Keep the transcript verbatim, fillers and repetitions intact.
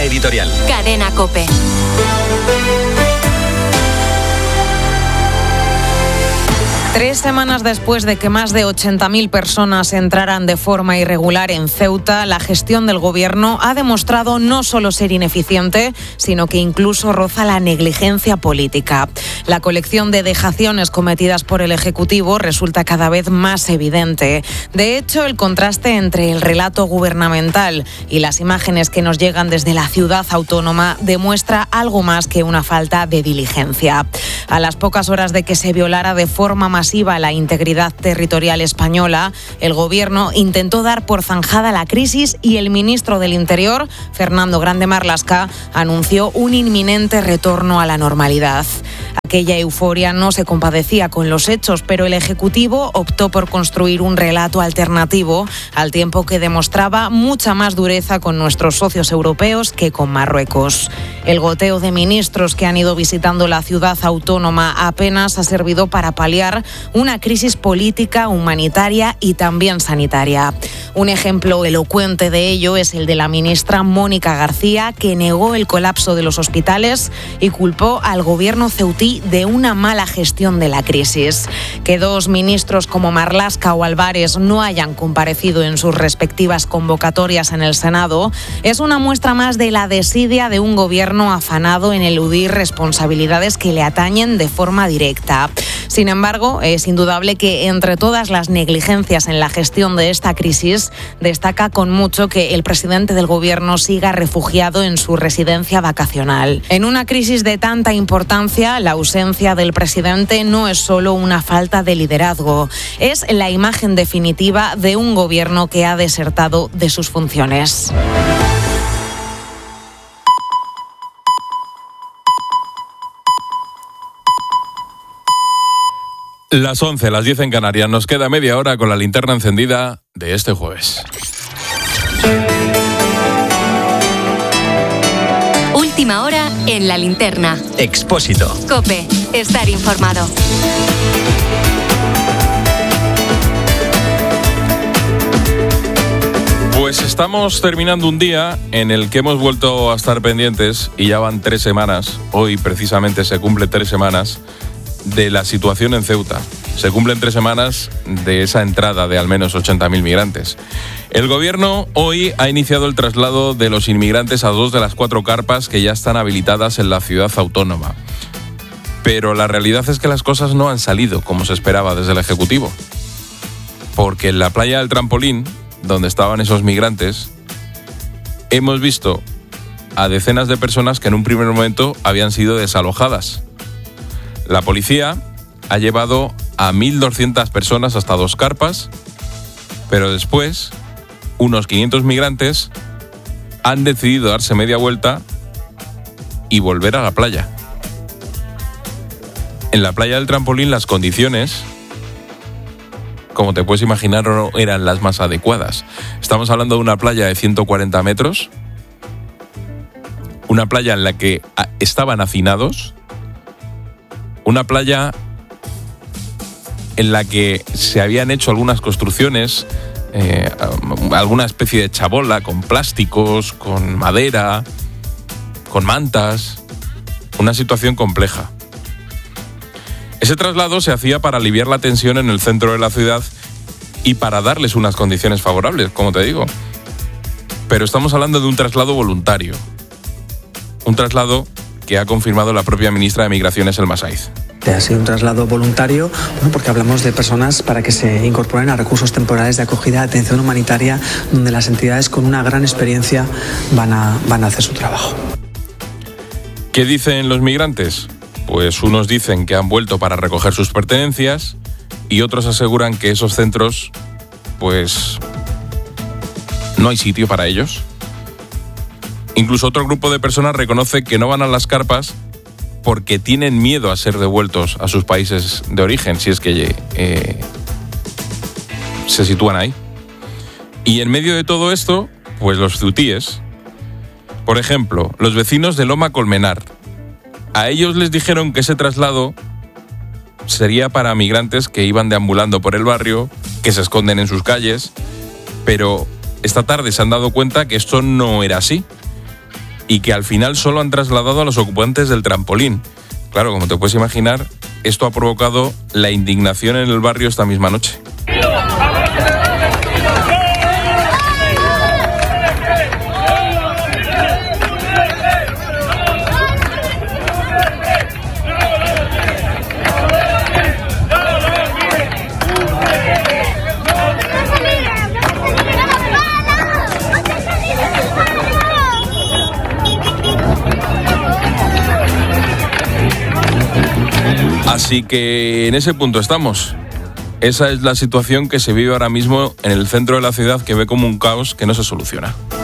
editorial. Cadena COPE. Tres semanas después de que más de ochenta mil personas entraran de forma irregular en Ceuta, la gestión del gobierno ha demostrado no solo ser ineficiente, sino que incluso roza la negligencia política. La colección de dejaciones cometidas por el Ejecutivo resulta cada vez más evidente. De hecho, el contraste entre el relato gubernamental y las imágenes que nos llegan desde la ciudad autónoma demuestra algo más que una falta de diligencia. A las pocas horas de que se violara de forma masiva la integridad territorial española, el Gobierno intentó dar por zanjada la crisis y el ministro del Interior, Fernando Grande Marlaska, anunció un inminente retorno a la normalidad. Aquella euforia no se compadecía con los hechos, pero el Ejecutivo optó por construir un relato alternativo, al tiempo que demostraba mucha más dureza con nuestros socios europeos que con Marruecos. El goteo de ministros que han ido visitando la ciudad autónoma apenas ha servido para paliar una crisis política, humanitaria y también sanitaria. Un ejemplo elocuente de ello es el de la ministra Mónica García, que negó el colapso de los hospitales y culpó al gobierno ceutí de una mala gestión de la crisis. Que dos ministros como Marlaska o Álvarez no hayan comparecido en sus respectivas convocatorias en el Senado es una muestra más de la desidia de un gobierno afanado en eludir responsabilidades que le atañen de forma directa. Sin embargo, es indudable que entre todas las negligencias en la gestión de esta crisis, destaca con mucho que el presidente del gobierno siga refugiado en su residencia vacacional. En una crisis de tanta importancia, la ausencia del presidente no es solo una falta de liderazgo, es la imagen definitiva de un gobierno que ha desertado de sus funciones. Las once, las diez en Canarias. Nos queda media hora con la linterna encendida de este jueves. Última hora en la linterna. Expósito. COPE. Estar informado. Pues estamos terminando un día en el que hemos vuelto a estar pendientes y ya van tres semanas. Hoy precisamente se cumple tres semanas de la situación en Ceuta. Se cumplen tres semanas de esa entrada de al menos ochenta mil migrantes. El gobierno hoy ha iniciado el traslado de los inmigrantes a dos de las cuatro carpas que ya están habilitadas en la ciudad autónoma. Pero la realidad es que las cosas no han salido como se esperaba desde el Ejecutivo. Porque en la playa del Trampolín, donde estaban esos migrantes, hemos visto a decenas de personas que en un primer momento habían sido desalojadas. La policía ha llevado a mil doscientas personas hasta dos carpas, pero después unos quinientos migrantes han decidido darse media vuelta y volver a la playa. En la playa del Trampolín las condiciones, como te puedes imaginar, no eran las más adecuadas. Estamos hablando de una playa de ciento cuarenta metros, una playa en la que estaban hacinados, una playa en la que se habían hecho algunas construcciones, eh, alguna especie de chabola con plásticos, con madera, con mantas, una situación compleja. Ese traslado se hacía para aliviar la tensión en el centro de la ciudad y para darles unas condiciones favorables, como te digo. Pero estamos hablando de un traslado voluntario, un traslado que ha confirmado la propia ministra de Migraciones, Elma Saiz. Ha sido un traslado voluntario, bueno, porque hablamos de personas para que se incorporen a recursos temporales de acogida, atención humanitaria, donde las entidades con una gran experiencia van a, van a hacer su trabajo. ¿Qué dicen los migrantes? Pues unos dicen que han vuelto para recoger sus pertenencias y otros aseguran que esos centros, pues, no hay sitio para ellos. Incluso otro grupo de personas reconoce que no van a las carpas porque tienen miedo a ser devueltos a sus países de origen, si es que eh, se sitúan ahí. Y en medio de todo esto, pues los ceutíes. Por ejemplo, los vecinos de Loma Colmenar. A ellos les dijeron que ese traslado sería para migrantes que iban deambulando por el barrio, que se esconden en sus calles, pero esta tarde se han dado cuenta que esto no era así. y que al final solo han trasladado a los ocupantes del trampolín. Claro, como te puedes imaginar, esto ha provocado la indignación en el barrio esta misma noche. Así que en ese punto estamos. Esa es la situación que se vive ahora mismo en el centro de la ciudad, que ve como un caos que no se soluciona.